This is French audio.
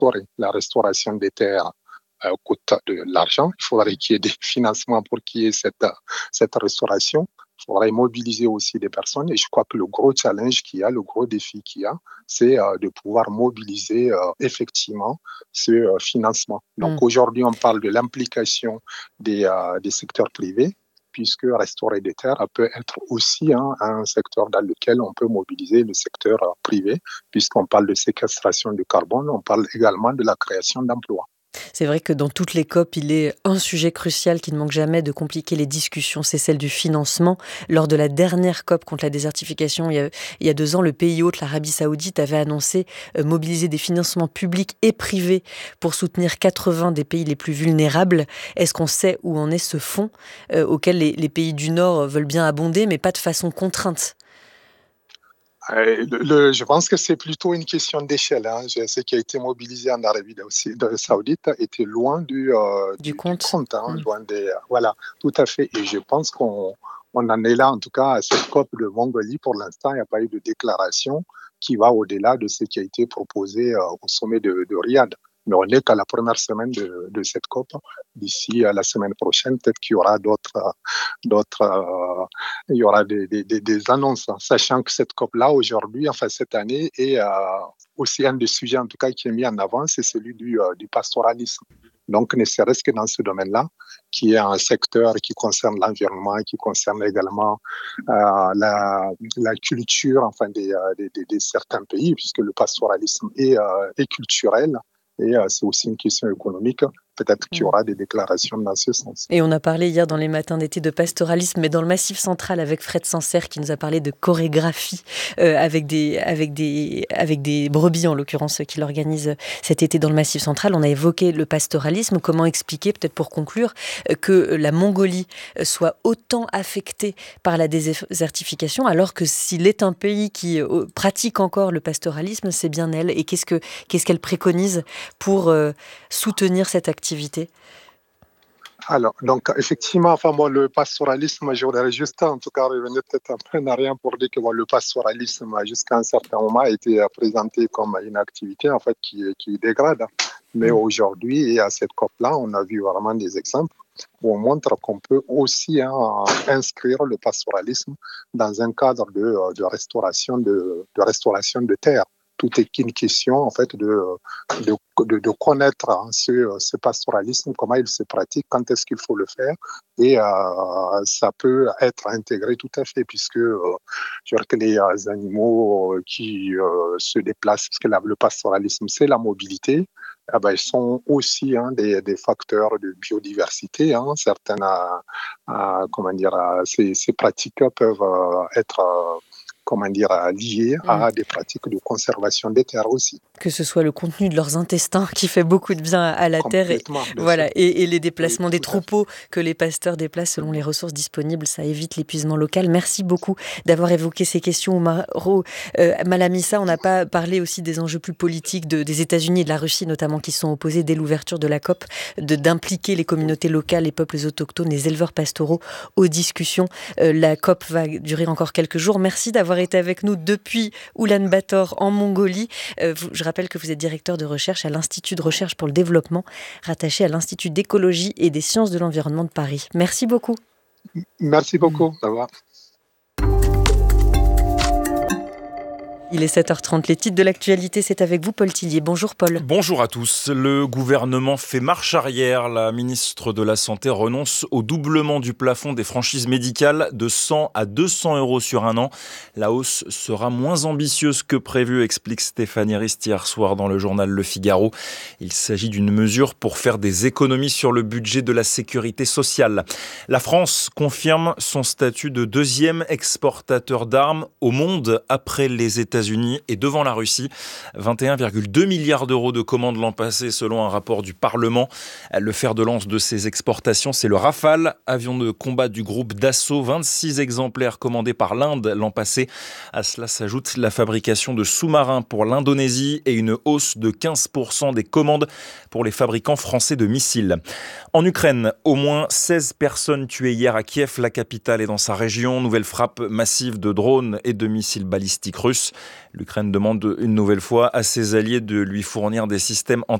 restaurer. La restauration des terres coûte de l'argent. Il faudrait qu'il y ait des financements pour qu'il y ait cette restauration. Il faudrait mobiliser aussi des personnes. Et je crois que le gros challenge qu'il y a, le gros défi qu'il y a, c'est de pouvoir mobiliser effectivement ce financement. Donc aujourd'hui, on parle de l'implication des secteurs privés, puisque restaurer des terres peut être aussi un secteur dans lequel on peut mobiliser le secteur privé, puisqu'on parle de séquestration du carbone, on parle également de la création d'emplois. C'est vrai que dans toutes les COP, il est un sujet crucial qui ne manque jamais de compliquer les discussions, c'est celle du financement. Lors de la dernière COP contre la désertification, il y a 2 ans, le pays hôte, l'Arabie Saoudite, avait annoncé mobiliser des financements publics et privés pour soutenir 80 des pays les plus vulnérables. Est-ce qu'on sait où en est ce fonds auquel les pays du Nord veulent bien abonder, mais pas de façon contrainte? Je pense que c'est plutôt une question d'échelle. Ce qui a été mobilisé en Arabie Saoudite était loin Du du compte? compte, loin voilà, tout à fait. Et je pense qu'on en est là, en tout cas, à cette COP de Mongolie. Pour l'instant, il n'y a pas eu de déclaration qui va au-delà de ce qui a été proposé au sommet de Riyad. Mais on n'est qu'à la première semaine de cette COP. D'ici à la semaine prochaine, peut-être qu'il y aura il y aura des annonces, sachant que cette COP-là, aujourd'hui, enfin cette année, est aussi un des sujets, en tout cas, qui est mis en avant, c'est celui du pastoralisme. Donc, ne serait-ce que dans ce domaine-là, qui est un secteur qui concerne l'environnement, qui concerne également la culture, enfin, des certains pays, puisque le pastoralisme est culturel. Et c'est aussi une question économique. Peut-être qu'il y aura des déclarations dans ce sens. Et on a parlé hier dans les matins d'été de pastoralisme, mais dans le Massif central avec Fred Sancerre qui nous a parlé de chorégraphie avec des brebis en l'occurrence qu'il organise cet été dans le Massif central. On a évoqué le pastoralisme. Comment expliquer, peut-être pour conclure, que la Mongolie soit autant affectée par la désertification alors que s'il est un pays qui pratique encore le pastoralisme, c'est bien elle. Et qu'est-ce qu'elle préconise pour soutenir cette activité? Alors, donc, effectivement, enfin, moi, le pastoralisme, je voudrais juste, en tout cas, revenir peut-être un peu en arrière pour dire que le pastoralisme, jusqu'à un certain moment, a été présenté comme une activité, en fait, qui dégrade. Mais aujourd'hui, et à cette COP-là, on a vu vraiment des exemples où on montre qu'on peut aussi inscrire le pastoralisme dans un cadre de restauration de terres. Tout est une question, en fait, de connaître ce pastoralisme, comment il se pratique, quand est-ce qu'il faut le faire. Et ça peut être intégré tout à fait, puisque je vois que les animaux qui se déplacent, parce que le pastoralisme, c'est la mobilité, ils sont aussi des facteurs de biodiversité. Certaines, ces pratiques peuvent être liées à des pratiques de conservation des terres aussi. Que ce soit le contenu de leurs intestins qui fait beaucoup de bien à la terre et les déplacements des troupeaux que les pasteurs déplacent selon les ressources disponibles, ça évite l'épuisement local. Merci beaucoup d'avoir évoqué ces questions, Maro Malamissa. On n'a pas parlé aussi des enjeux plus politiques des États-Unis et de la Russie notamment qui sont opposés dès l'ouverture de la COP, d'impliquer les communautés locales, les peuples autochtones, les éleveurs pastoraux aux discussions. La COP va durer encore quelques jours. Merci d'avoir été avec nous depuis Oulan-Bator en Mongolie. Je rappelle que vous êtes directeur de recherche à l'Institut de recherche pour le développement, rattaché à l'Institut d'écologie et des sciences de l'environnement de Paris. Merci beaucoup. Merci beaucoup. Au revoir. Il est 7h30. Les titres de l'actualité, c'est avec vous, Paul Tillier. Bonjour, Paul. Bonjour à tous. Le gouvernement fait marche arrière. La ministre de la Santé renonce au doublement du plafond des franchises médicales de 100 à 200 euros sur un an. La hausse sera moins ambitieuse que prévu, explique Stéphanie Rist hier soir dans le journal Le Figaro. Il s'agit d'une mesure pour faire des économies sur le budget de la sécurité sociale. La France confirme son statut de deuxième exportateur d'armes au monde après les États-Unis et devant la Russie. 21,2 milliards d'euros de commandes l'an passé selon un rapport du Parlement. Le fer de lance de ces exportations, c'est le Rafale, avion de combat du groupe Dassault. 26 exemplaires commandés par l'Inde l'an passé. À cela s'ajoute la fabrication de sous-marins pour l'Indonésie et une hausse de 15% des commandes pour les fabricants français de missiles. En Ukraine, au moins 16 personnes tuées hier à Kiev, la capitale et dans sa région. Nouvelle frappe massive de drones et de missiles balistiques russes. L'Ukraine demande une nouvelle fois à ses alliés de lui fournir des systèmes